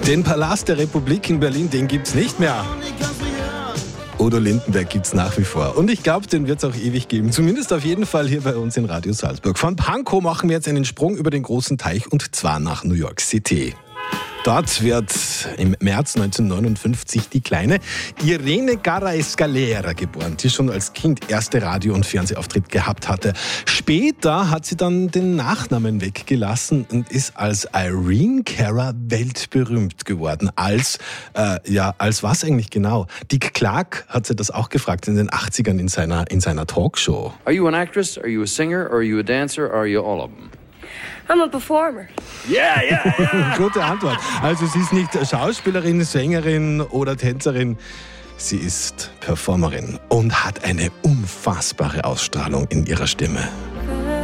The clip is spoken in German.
Den Palast der Republik in Berlin, den gibt's nicht mehr. Udo Lindenberg gibt's nach wie vor. Und ich glaube, den wird's auch ewig geben. Zumindest auf jeden Fall hier bei uns in Radio Salzburg. Von Pankow machen wir jetzt einen Sprung über den großen Teich und zwar nach New York City. Dort wird im März 1959 die kleine Irene Garra Escalera geboren, die schon als Kind erste Radio- und Fernsehauftritt gehabt hatte. Später hat sie dann den Nachnamen weggelassen und ist als Irene Cara weltberühmt geworden. Als was eigentlich genau? Dick Clark hat sie das auch gefragt in den 80ern in seiner Talkshow. Are you an actress? Are you a singer? Or are you a dancer? Or are you all of them? I'm a performer. Yeah. Gute Antwort. Also sie ist nicht Schauspielerin, Sängerin oder Tänzerin. Sie ist Performerin und hat eine unfassbare Ausstrahlung in ihrer Stimme.